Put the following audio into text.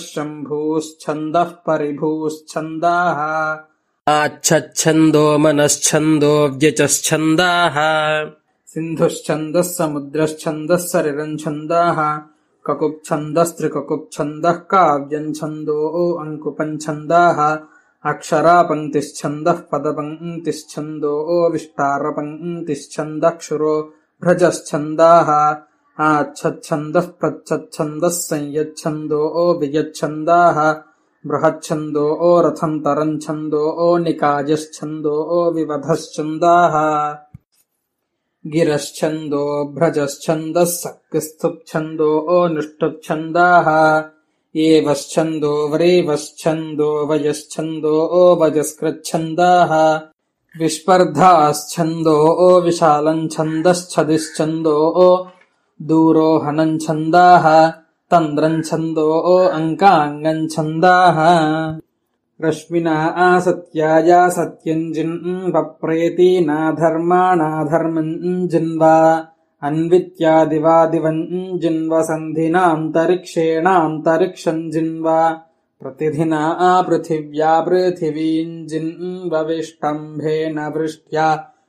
शम्भूश्छन्दः परिभूश्छन्दाः आच्छन्दो मनश्छन्दो व्यचश्छन्दाः सिन्धुश्छन्दः समुद्रश्छन्दः सरिरम् छन्दाः ककुप्छन्दस्त्रिककुप्छन्दः काव्यम् छन्दो अङ्कुपम् छन्दाः अक्षरापङ्क्तिश्छन्दः पदपङ्क्तिश्छन्दो विष्टारपङ्क्तिश्छन्दः क्षुरो भ्रजश्छन्दाः आच्छन्दः प्रच्छन्दः संयच्छन्दो वियच्छन्दाः बृहच्छन्दो रथन्तरम् छन्दो निकायश्छन्दो विवधश्छन्दाः गिरश्छन्दो भ्रजश्छन्दः सक्तिस्थुप्छन्दो निष्ठुप्छन्दाः एवश्छन्दो व्रेवश्छन्दो वयश्छन्दो वजस्कृच्छन्दाः विस्पर्धाश्छन्दो विशालम् छन्दश्छदिश्छन्दो दूरोहणम् छन्दाः तन्द्रम् छन्दो अङ्काङ्गम् छन्दाः रश्मिना आसत्याया सत्यम् जिन्वप्रेति नाधर्माणाधर्मम् जिन्वा अन्वित्यादिवादिवम् जिन्वसन्धिनान्तरिक्षेणान्तरिक्षम् जिन्वा प्रतिधिना पृथिव्या पृथिवीम् जिन्वविष्टम्भेन वृष्ट्या